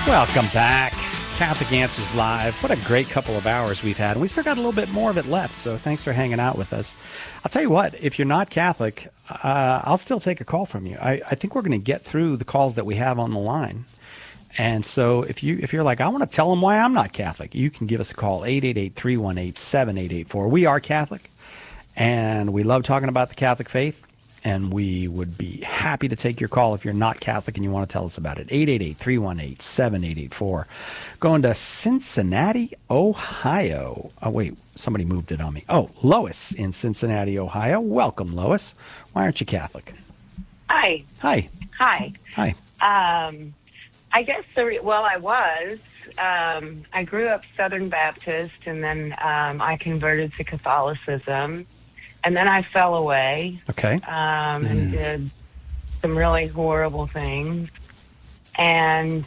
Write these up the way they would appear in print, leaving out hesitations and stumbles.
Welcome back. Catholic Answers Live. What a great couple of hours we've had. And we still got a little bit more of it left, so thanks for hanging out with us. I'll tell you what, if you're not Catholic, I'll still take a call from you. I think we're going to get through the calls that we have on the line. And so if you're like, I want to tell them why I'm not Catholic, you can give us a call, 888-318-7884. We are Catholic, and we love talking about the Catholic faith. And we would be happy to take your call if you're not Catholic and you want to tell us about it. 888-318-7884. Going to Cincinnati, Ohio. Oh, wait, somebody moved it on me. Oh, Lois in Cincinnati, Ohio. Welcome, Lois. Why aren't you Catholic? Hi. Hi. Hi. Hi. I guess, I was. I grew up Southern Baptist, and then I converted to Catholicism. And then I fell away. Okay. And did some really horrible things. And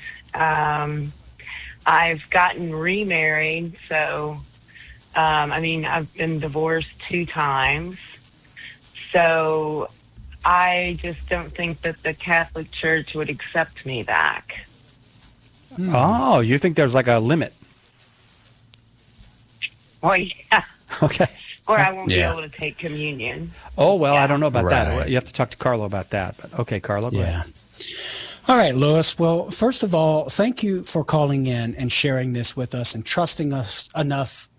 I've gotten remarried. So, I've been divorced 2 times. So I just don't think that the Catholic Church would accept me back. Oh, you think there's like a limit? Well, yeah. Okay. Or I won't be able to take communion. Oh, well, I don't know about that. You have to talk to Carlo about that. But okay, Carlo, go ahead. All right, Lois. Well, first of all, thank you for calling in and sharing this with us and trusting us enough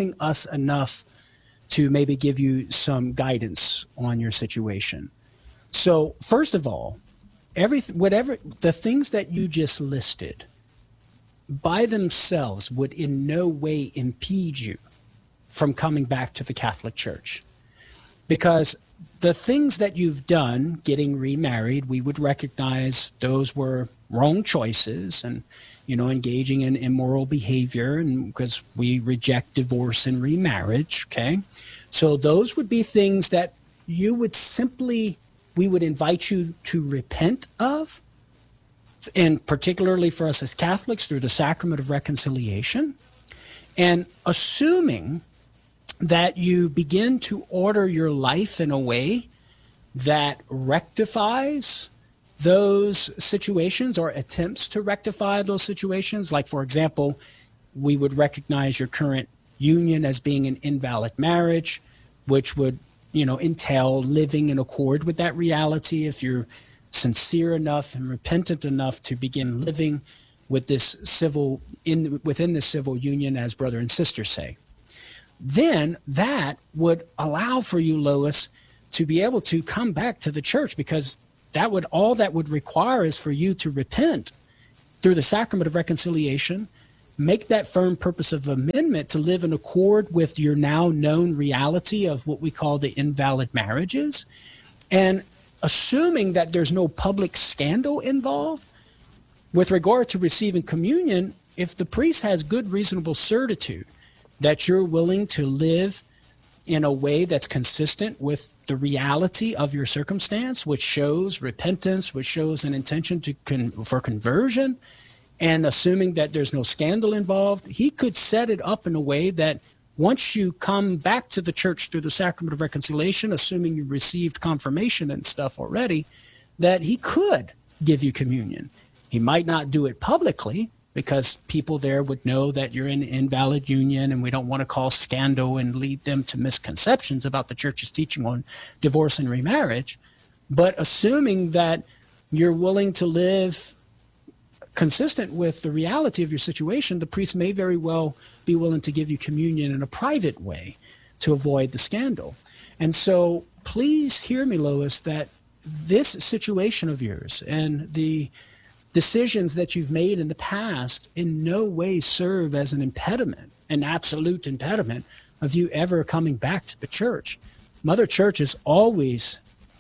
to maybe give you some guidance on your situation. So, first of all, whatever the things that you just listed by themselves would in no way impede you from coming back to the Catholic Church. Because the things that you've done, getting remarried, we would recognize those were wrong choices and, engaging in immoral behavior, and because we reject divorce and remarriage, okay? So those would be things that we would invite you to repent of, and particularly for us as Catholics through the sacrament of reconciliation. And assuming that you begin to order your life in a way that rectifies those situations or attempts to rectify those situations. Like, for example, we would recognize your current union as being an invalid marriage, which would, entail living in accord with that reality if you're sincere enough and repentant enough to begin living with this within the civil union as brother and sister say. Then that would allow for you, Lois, to be able to come back to the church, because all that would require is for you to repent through the sacrament of reconciliation, make that firm purpose of amendment to live in accord with your now known reality of what we call the invalid marriages, and assuming that there's no public scandal involved. With regard to receiving communion, if the priest has good reasonable certitude that you're willing to live in a way that's consistent with the reality of your circumstance, which shows repentance, which shows an intention for conversion, and assuming that there's no scandal involved, he could set it up in a way that once you come back to the church through the sacrament of reconciliation, assuming you received confirmation and stuff already, that he could give you communion. He might not do it publicly, because people there would know that you're in an invalid union, and we don't want to cause scandal and lead them to misconceptions about the church's teaching on divorce and remarriage. But assuming that you're willing to live consistent with the reality of your situation, the priest may very well be willing to give you communion in a private way to avoid the scandal. And so please hear me, Lois, that this situation of yours and the decisions that you've made in the past in no way serve as an impediment, an absolute impediment of you ever coming back to the church. Mother Church is always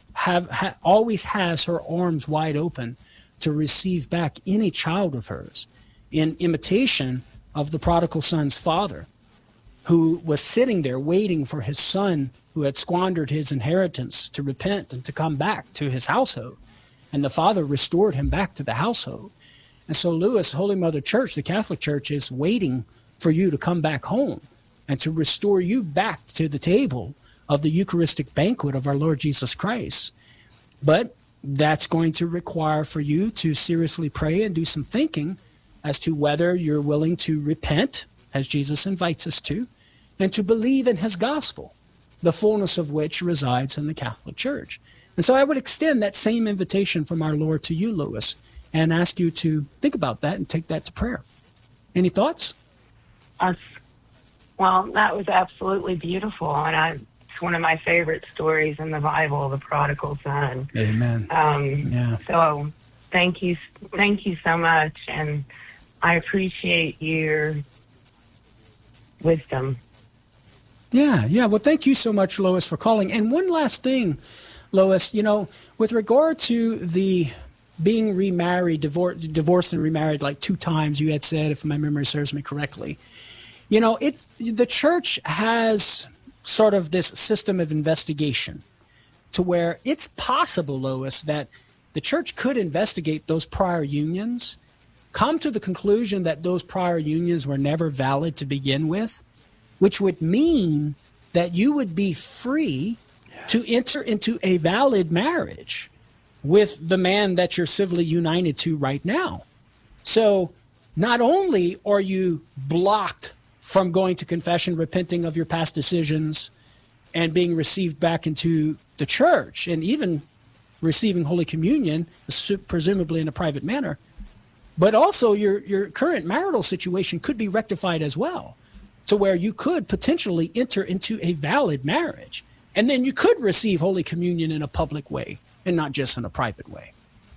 has her arms wide open to receive back any child of hers, in imitation of the prodigal son's father, who was sitting there waiting for his son who had squandered his inheritance to repent and to come back to his household. And the Father restored him back to the household. And so, Lewis, Holy Mother Church, the Catholic Church, is waiting for you to come back home and to restore you back to the table of the Eucharistic banquet of our Lord Jesus Christ. But that's going to require for you to seriously pray and do some thinking as to whether you're willing to repent, as Jesus invites us to, and to believe in his gospel, the fullness of which resides in the Catholic Church. And so I would extend that same invitation from our Lord to you, Louis, and ask you to think about that and take that to prayer. Any thoughts? Well, that was absolutely beautiful, and it's one of my favorite stories in the Bible, the prodigal son. Amen. So thank you so much, and I appreciate your wisdom. Yeah. Well, thank you so much, Lois, for calling. And one last thing, Lois, with regard to the being remarried, divorced and remarried like 2 times, you had said, if my memory serves me correctly, the church has sort of this system of investigation to where it's possible, Lois, that the church could investigate those prior unions, come to the conclusion that those prior unions were never valid to begin with, which would mean that you would be free to enter into a valid marriage with the man that you're civilly united to right now. So not only are you blocked from going to confession, repenting of your past decisions, and being received back into the church, and even receiving Holy Communion, presumably in a private manner, but also your current marital situation could be rectified as well, to where you could potentially enter into a valid marriage. And then you could receive Holy Communion in a public way and not just in a private way.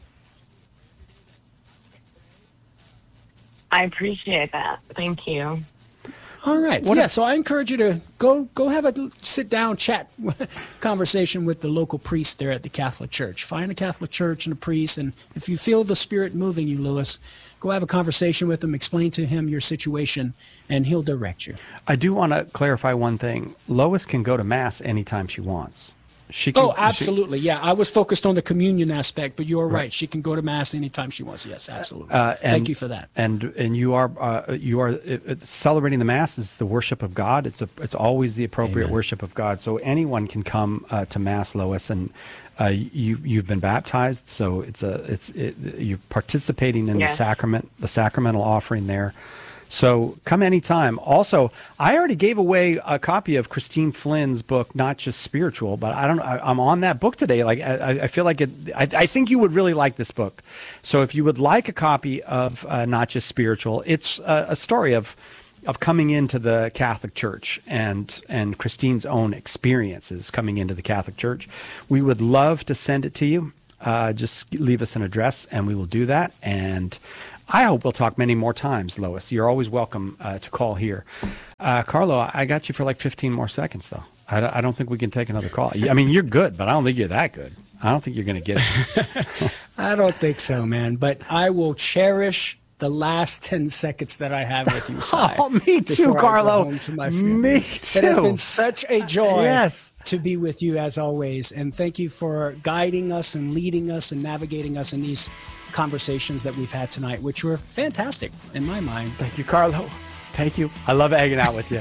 I appreciate that. Thank you. All right. So I encourage you to go have a sit-down chat conversation with the local priest there at the Catholic Church. Find a Catholic church and a priest, and if you feel the Spirit moving you, Louis, go have a conversation with him, explain to him your situation, and he'll direct you. I do want to clarify one thing. Lois can go to Mass anytime she wants. She can, absolutely. I was focused on the communion aspect, but you're right. She can go to Mass anytime she wants. Yes, absolutely. Thank you for that. And you are celebrating the Mass is the worship of God. It's always the appropriate worship of God. So anyone can come to Mass, Lois, and you've been baptized. So you're participating in the sacrament, the sacramental offering there. So come anytime. Also, I already gave away a copy of Christine Flynn's book, Not Just Spiritual, but I'm on that book today. Like I feel like I think you would really like this book. So if you would like a copy of Not Just Spiritual, it's a story of coming into the Catholic Church and Christine's own experiences coming into the Catholic Church. We would love to send it to you. Just leave us an address and we will do that. And I hope we'll talk many more times, Lois. You're always welcome to call here. Carlo, I got you for like 15 more seconds, though. I don't think we can take another call. I mean, you're good, but I don't think you're that good. I don't think you're going to get it. I don't think so, man. But I will cherish the last 10 seconds that I have with you, Si. Oh, me too, Carlo. Me too. It has been such a joy to be with you as always. And thank you for guiding us and leading us and navigating us in these conversations that we've had tonight, which were fantastic in my mind. Thank you, Carlo. Thank you. I love hanging out with you.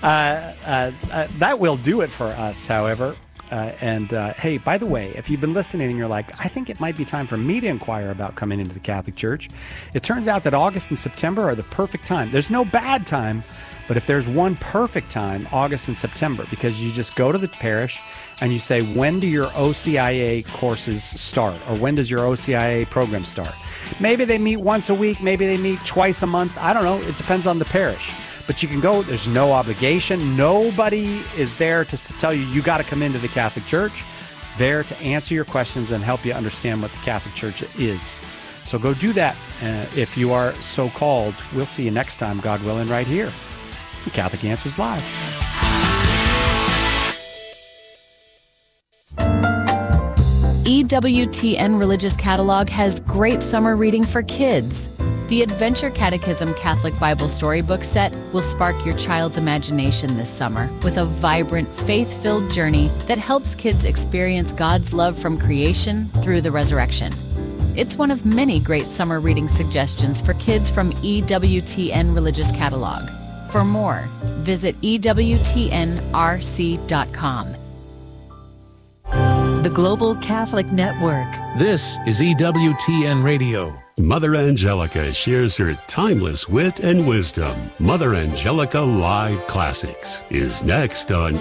That will do it for us, however. Hey, by the way, if you've been listening and you're like, I think it might be time for me to inquire about coming into the Catholic Church, it turns out that August and September are the perfect time. There's no bad time, but if there's one perfect time, August and September, because you just go to the parish and you say, when do your OCIA courses start? Or when does your OCIA program start? Maybe they meet once a week, maybe they meet twice a month. I don't know. It depends on the parish. But you can go. There's no obligation. Nobody is there to tell you got to come into the Catholic Church. There to answer your questions and help you understand what the Catholic Church is. So go do that if you are so called. We'll see you next time, God willing, right here. Catholic Answers Live. EWTN Religious Catalog has great summer reading for kids. The Adventure Catechism Catholic Bible Storybook Set will spark your child's imagination this summer with a vibrant, faith-filled journey that helps kids experience God's love from creation through the resurrection. It's one of many great summer reading suggestions for kids from EWTN Religious Catalog. For more, visit EWTNRC.com. the Global Catholic Network. This is EWTN Radio. Mother Angelica shares her timeless wit and wisdom. Mother Angelica Live Classics is next on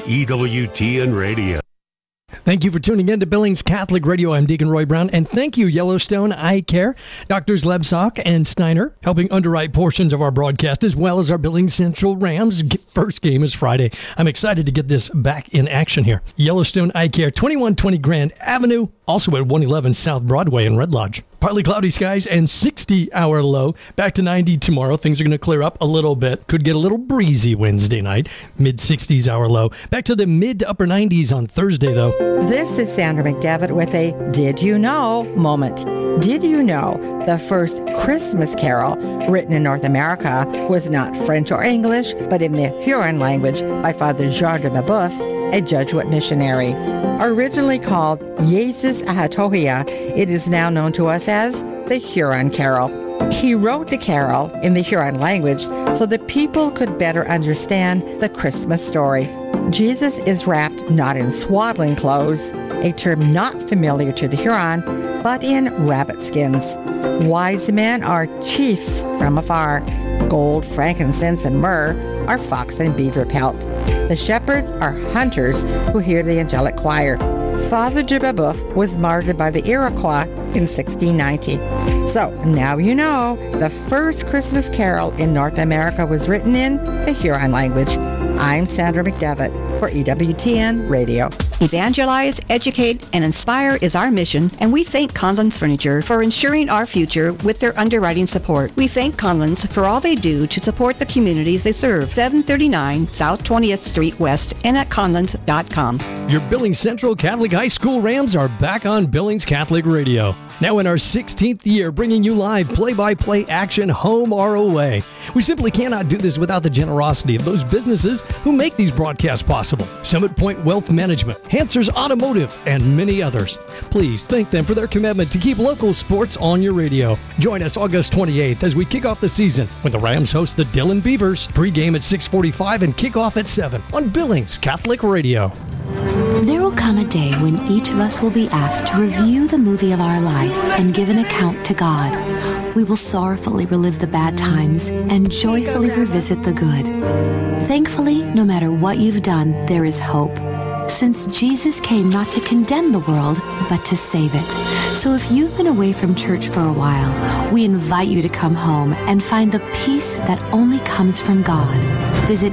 EWTN Radio. Thank you for tuning in to Billings Catholic Radio. I'm Deacon Roy Brown, and thank you, Yellowstone Eye Care, Doctors Lebsock and Steiner, helping underwrite portions of our broadcast, as well as our Billings Central Rams. First game is Friday. I'm excited to get this back in action here. Yellowstone Eye Care, 2120 Grand Avenue, also at 111 South Broadway in Red Lodge. Partly cloudy skies and 60-hour low. Back to 90 tomorrow. Things are going to clear up a little bit. Could get a little breezy Wednesday night. Mid-60s hour low. Back to the mid to upper 90s on Thursday, though. This is Sandra McDevitt with a Did You Know moment. Did you know the first Christmas carol written in North America was not French or English, but in the Huron language by Father Jean de Babeuf, a Jesuit missionary? Originally called Jesus Ahatohia, it is now known to us as the Huron Carol. He wrote the carol in the Huron language so that people could better understand the Christmas story. Jesus is wrapped not in swaddling clothes, a term not familiar to the Huron, but in rabbit skins. Wise men are chiefs from afar. Gold, frankincense, and myrrh are fox and beaver pelt. The shepherds are hunters who hear the angelic choir. Father de Babeuf was martyred by the Iroquois in 1690. So now you know the first Christmas carol in North America was written in the Huron language. I'm Sandra McDevitt for EWTN Radio. Evangelize, educate, and inspire is our mission, and we thank Conlon's Furniture for ensuring our future with their underwriting support. We thank Conlon's for all they do to support the communities they serve. 739 South 20th Street West and at conlons.com. Your Billings Central Catholic High School Rams are back on Billings Catholic Radio. Now in our 16th year, bringing you live play-by-play action home or away. We simply cannot do this without the generosity of those businesses who make these broadcasts possible. Summit Point Wealth Management, Hansers Automotive, and many others. Please thank them for their commitment to keep local sports on your radio. Join us August 28th as we kick off the season when the Rams host the Dillon Beavers. Pre-game at 6:45 and kickoff at 7 on Billings Catholic Radio. There will come a day when each of us will be asked to review the movie of our life and give an account to God. We will sorrowfully relive the bad times and joyfully revisit the good. Thankfully, no matter what you've done, there is hope, since Jesus came not to condemn the world, but to save it. So if you've been away from church for a while, we invite you to come home and find the peace that only comes from God. Visit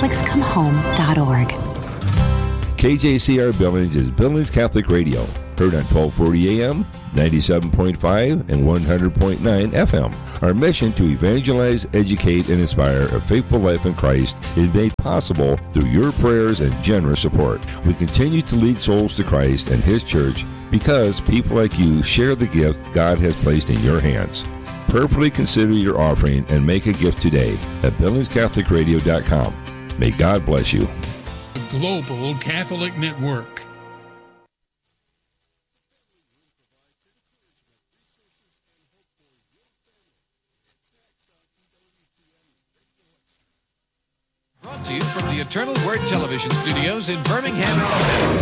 CatholicsComeHome.org. KJCR Billings is Billings Catholic Radio, heard on 1240 AM, 97.5, and 100.9 FM. Our mission to evangelize, educate, and inspire a faithful life in Christ is made possible through your prayers and generous support. We continue to lead souls to Christ and His church because people like you share the gift God has placed in your hands. Prayerfully consider your offering and make a gift today at BillingsCatholicRadio.com. May God bless you. Global Catholic Network. Brought to you from the Eternal Word Television Studios in Birmingham, Alabama.